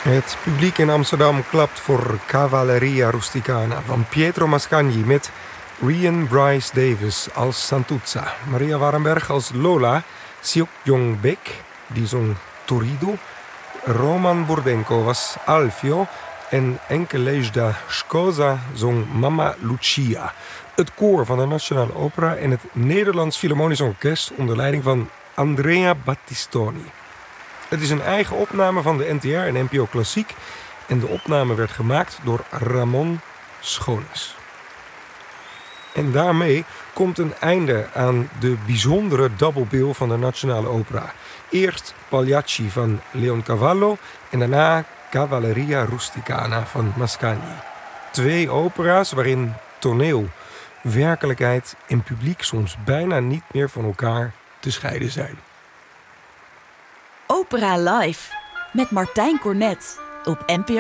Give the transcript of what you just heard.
Het publiek in Amsterdam klapt voor Cavalleria Rusticana van Pietro Mascagni met Rian Bryce Davis als Santuzza, Maria Warenberg als Lola, Seok Jong-baek, die zong Torido, Roman Burdenko was Alfio en Enkelejda Škoza zong Mama Lucia. Het koor van de Nationale Opera en het Nederlands Philharmonisch Orkest onder leiding van Andrea Battistoni. Het is een eigen opname van de NTR en NPO Klassiek en de opname werd gemaakt door Ramon Schones. En daarmee komt een einde aan de bijzondere double bill van de Nationale Opera. Eerst Pagliacci van Leoncavallo en daarna Cavalleria Rusticana van Mascagni. 2 opera's waarin toneel, werkelijkheid en publiek soms bijna niet meer van elkaar te scheiden zijn. Opera Live met Martijn Cornet op NPO